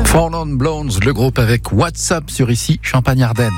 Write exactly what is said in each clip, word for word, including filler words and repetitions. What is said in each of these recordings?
Four Blondes, le groupe avec WhatsApp sur ici Champagne-Ardenne.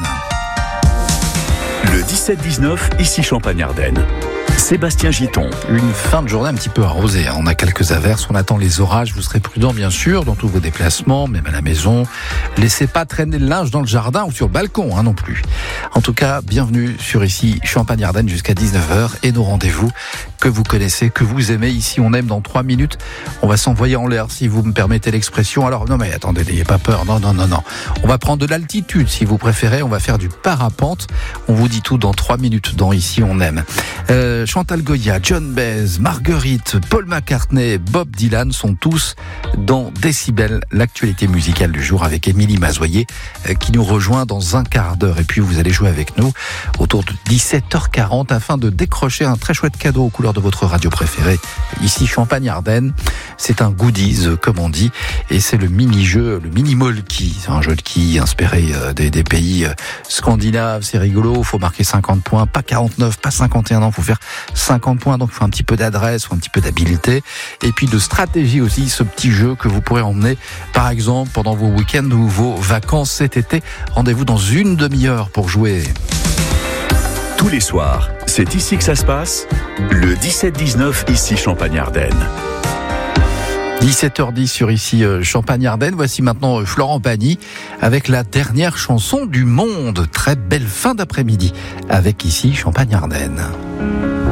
Le dix-sept dix-neuf, ici Champagne-Ardenne. Sébastien Giton. Une fin de journée un petit peu arrosée. On a quelques averses, on attend les orages. Vous serez prudent, bien sûr, dans tous vos déplacements, même à la maison. Laissez pas traîner le linge dans le jardin ou sur le balcon, hein, non plus. En tout cas, bienvenue sur ici Champagne-Ardenne jusqu'à dix-neuf heures et nos rendez-vous que vous connaissez, que vous aimez. Ici, on aime dans trois minutes. On va s'envoyer en l'air, si vous me permettez l'expression. Alors, non, mais attendez, n'ayez pas peur. Non, non, non, non. On va prendre de l'altitude, si vous préférez. On va faire du parapente. On vous dit tout dans trois minutes dans Ici, on aime. Euh, Chantal Goya, John Baez, Marguerite, Paul McCartney, Bob Dylan sont tous dans Décibel, l'actualité musicale du jour avec Émilie Mazoyer qui nous rejoint dans un quart d'heure. Et puis vous allez jouer avec nous autour de dix-sept heures quarante afin de décrocher un très chouette cadeau aux couleurs de votre radio préférée. Ici Champagne-Ardenne, c'est un goodies comme on dit et c'est le mini-jeu, le mini-molki. C'est un jeu de quilles inspiré des, des pays scandinaves, c'est rigolo, faut marquer cinquante points, pas quarante-neuf, pas cinquante et un ans, faut faire cinquante points, donc il faut un petit peu d'adresse, faut un petit peu d'habileté et puis de stratégie aussi, ce petit jeu que vous pourrez emmener par exemple pendant vos week-ends ou vos vacances cet été. Rendez-vous dans une demi-heure pour jouer. Tous les soirs, c'est ici que ça se passe, le dix-sept dix-neuf, ici Champagne-Ardenne. dix-sept heures dix sur ici Champagne-Ardenne. Voici maintenant Florent Pagny avec la dernière chanson du monde. Très belle fin d'après-midi avec ici Champagne-Ardenne.